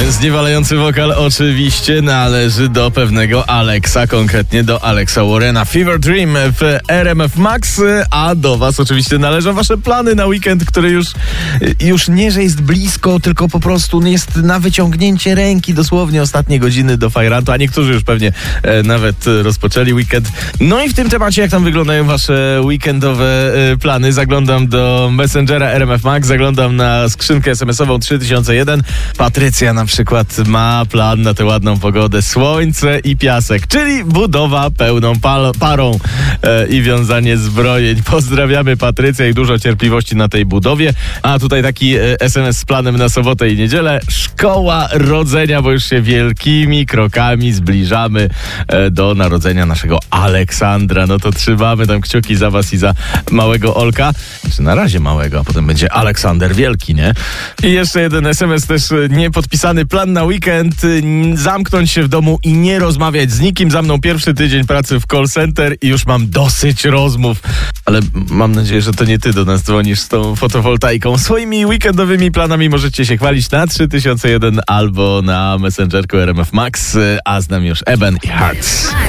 Zniewalający wokal oczywiście należy do pewnego Alexa, konkretnie do Alexa Warrena. Fever Dream w RMF Max, a do was oczywiście należą wasze plany na weekend, który już nie, że jest blisko, tylko po prostu jest na wyciągnięcie ręki, dosłownie ostatnie godziny do fajrantu, a niektórzy już pewnie nawet rozpoczęli weekend. No i w tym temacie, jak tam wyglądają wasze weekendowe plany, zaglądam do Messengera RMF Max, zaglądam na skrzynkę SMS-ową 3001. Patrycja na przykład ma plan na tę ładną pogodę, słońce i piasek, czyli budowa pełną parą i wiązanie zbrojeń. Pozdrawiamy Patrycję i dużo cierpliwości na tej budowie. A tutaj taki SMS z planem na sobotę i niedzielę. Szkoła rodzenia, bo już się wielkimi krokami zbliżamy do narodzenia naszego Aleksandra. No to trzymamy tam kciuki za was i za małego Olka. Znaczy na razie małego, a potem będzie Aleksander Wielki, nie? I jeszcze jeden SMS też niepodpisany. Plan na weekend: zamknąć się w domu i nie rozmawiać z nikim. Za mną pierwszy tydzień pracy w call center i już mam dosyć rozmów. Ale mam nadzieję, że to nie ty do nas dzwonisz z tą fotowoltaiką. Swoimi weekendowymi planami możecie się chwalić na 3001 albo na Messengerku RMF Max, a z nami już Eben i Hearts.